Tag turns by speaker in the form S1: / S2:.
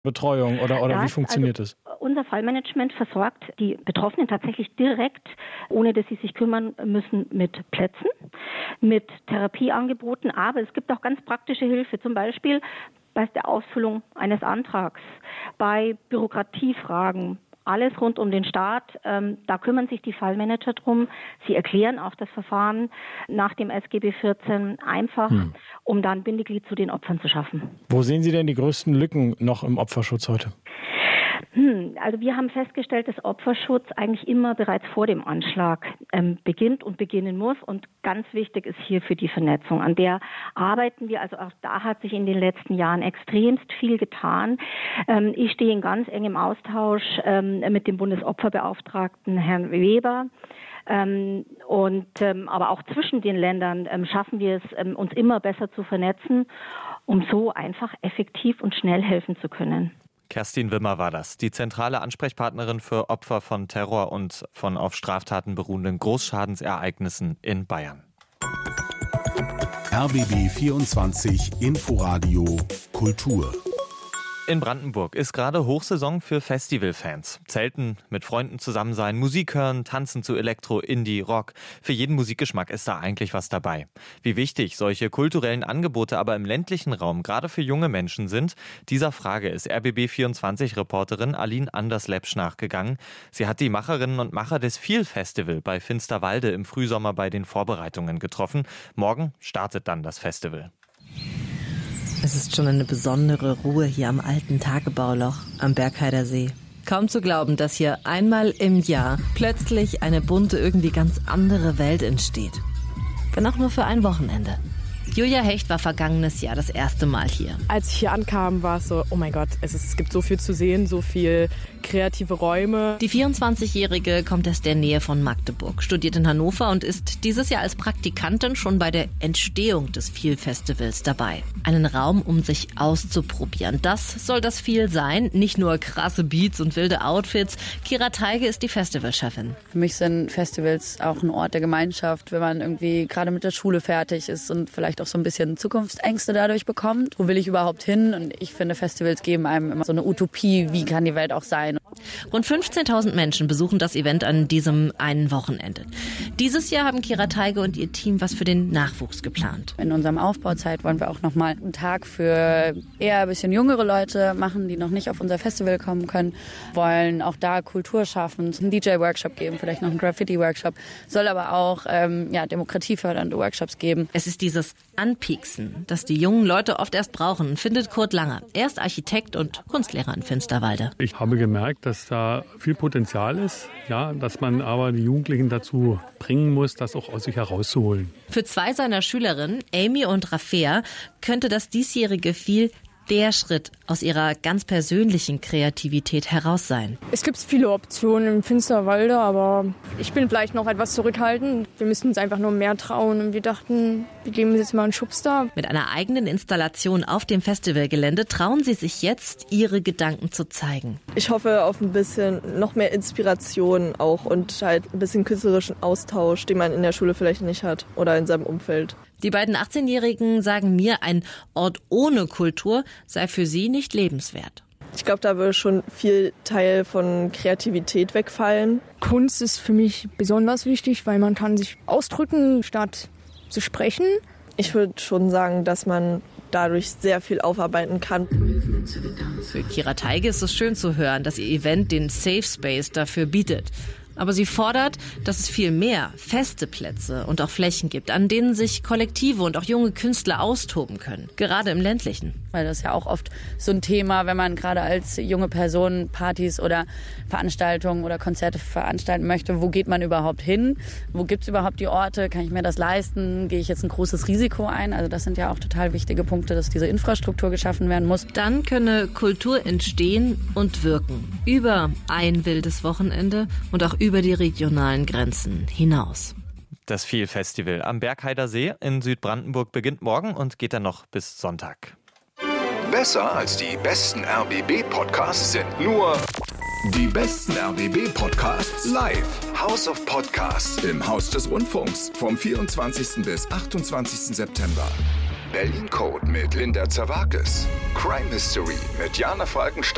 S1: Betreuung oder wie funktioniert das?
S2: Unser Fallmanagement versorgt die Betroffenen tatsächlich direkt, ohne dass sie sich kümmern müssen, mit Plätzen, mit Therapieangeboten. Aber es gibt auch ganz praktische Hilfe, zum Beispiel bei der Ausfüllung eines Antrags, bei Bürokratiefragen. Alles rund um den Staat, da kümmern sich die Fallmanager drum. Sie erklären auch das Verfahren nach dem SGB 14 einfach, um dann Bindeglied zu den Opfern zu schaffen.
S1: Wo sehen Sie denn die größten Lücken noch im Opferschutz heute?
S2: Also wir haben festgestellt, dass Opferschutz eigentlich immer bereits vor dem Anschlag beginnt und beginnen muss. Und ganz wichtig ist hierfür die Vernetzung. An der arbeiten wir. Also auch da hat sich in den letzten Jahren extremst viel getan. Ich stehe in ganz engem Austausch mit dem Bundesopferbeauftragten Herrn Weber. Aber auch zwischen den Ländern schaffen wir es, uns immer besser zu vernetzen, um so einfach effektiv und schnell helfen zu können.
S3: Kerstin Wimmer war das, die zentrale Ansprechpartnerin für Opfer von Terror und von auf Straftaten beruhenden Großschadensereignissen in Bayern.
S4: RBB 24 Inforadio Kultur.
S3: In Brandenburg ist gerade Hochsaison für Festivalfans. Zelten, mit Freunden zusammen sein, Musik hören, tanzen zu Elektro, Indie, Rock. Für jeden Musikgeschmack ist da eigentlich was dabei. Wie wichtig solche kulturellen Angebote aber im ländlichen Raum gerade für junge Menschen sind, dieser Frage ist RBB24-Reporterin Aline Anders-Lepsch nachgegangen. Sie hat die Macherinnen und Macher des Feel-Festival bei Finsterwalde im Frühsommer bei den Vorbereitungen getroffen. Morgen startet dann das Festival.
S5: Es ist schon eine besondere Ruhe hier am alten Tagebauloch am Bergheider See. Kaum zu glauben, dass hier einmal im Jahr plötzlich eine bunte, irgendwie ganz andere Welt entsteht. Wenn auch nur für ein Wochenende. Julia Hecht war vergangenes Jahr das erste Mal hier.
S6: Als ich hier ankam, war es so, oh mein Gott, es gibt so viel zu sehen, so viel kreative Räume.
S5: Die 24-Jährige kommt aus der Nähe von Magdeburg, studiert in Hannover und ist dieses Jahr als Praktikantin schon bei der Entstehung des Feel-Festivals dabei. Einen Raum, um sich auszuprobieren. Das soll das Feel sein, nicht nur krasse Beats und wilde Outfits. Kira Teige ist die Festivalchefin.
S7: Für mich sind Festivals auch ein Ort der Gemeinschaft, wenn man irgendwie gerade mit der Schule fertig ist und vielleicht auch so ein bisschen Zukunftsängste dadurch bekommt. Wo will ich überhaupt hin? Und ich finde, Festivals geben einem immer so eine Utopie, wie kann die Welt auch sein.
S5: Rund 15.000 Menschen besuchen das Event an diesem einen Wochenende. Dieses Jahr haben Kira Teige und ihr Team was für den Nachwuchs geplant.
S7: In unserem Aufbauzeit wollen wir auch nochmal einen Tag für eher ein bisschen jüngere Leute machen, die noch nicht auf unser Festival kommen können. Wollen auch da Kultur schaffen, einen DJ-Workshop geben, vielleicht noch einen Graffiti-Workshop. Soll aber auch demokratiefördernde Workshops geben.
S5: Es ist dieses Anpieksen, das die jungen Leute oft erst brauchen, findet Kurt Langer. Er ist Architekt und Kunstlehrer in Finsterwalde.
S8: Ich habe gemerkt, dass da viel Potenzial ist, ja, dass man aber die Jugendlichen dazu bringen muss, das auch aus sich herauszuholen.
S5: Für zwei seiner Schülerinnen, Amy und Rafea, könnte das diesjährige Feel der Schritt aus ihrer ganz persönlichen Kreativität heraus sein.
S6: Es gibt viele Optionen im Finsterwalde, aber ich bin vielleicht noch etwas zurückhaltend. Wir müssen uns einfach nur mehr trauen und wir dachten, wir geben uns jetzt mal einen Schubs da.
S5: Mit einer eigenen Installation auf dem Festivalgelände trauen sie sich jetzt, ihre Gedanken zu zeigen.
S9: Ich hoffe auf ein bisschen noch mehr Inspiration auch und halt ein bisschen künstlerischen Austausch, den man in der Schule vielleicht nicht hat oder in seinem Umfeld.
S5: Die beiden 18-Jährigen sagen mir, ein Ort ohne Kultur sei für sie nicht lebenswert.
S9: Ich glaube, da würde schon viel Teil von Kreativität wegfallen.
S6: Kunst ist für mich besonders wichtig, weil man kann sich ausdrücken, statt zu sprechen.
S9: Ich würde schon sagen, dass man dadurch sehr viel aufarbeiten kann.
S5: Für Kira Teige ist es schön zu hören, dass ihr Event den Safe Space dafür bietet. Aber sie fordert, dass es viel mehr feste Plätze und auch Flächen gibt, an denen sich Kollektive und auch junge Künstler austoben können, gerade im ländlichen.
S7: Weil das ist ja auch oft so ein Thema, wenn man gerade als junge Person Partys oder Veranstaltungen oder Konzerte veranstalten möchte. Wo geht man überhaupt hin? Wo gibt es überhaupt die Orte? Kann ich mir das leisten? Gehe ich jetzt ein großes Risiko ein? Also das sind ja auch total wichtige Punkte, dass diese Infrastruktur geschaffen werden muss.
S5: Dann könne Kultur entstehen und wirken. Über ein wildes Wochenende und auch über die regionalen Grenzen hinaus.
S3: Das Feel-Festival am Bergheider See in Südbrandenburg beginnt morgen und geht dann noch bis Sonntag.
S10: Besser als die besten RBB-Podcasts sind nur die besten RBB-Podcasts live. House of Podcasts im Haus des Rundfunks vom 24. bis 28. September. Berlin Code mit Linda Zerwakis. Crime Mystery mit Jana Falkenstein.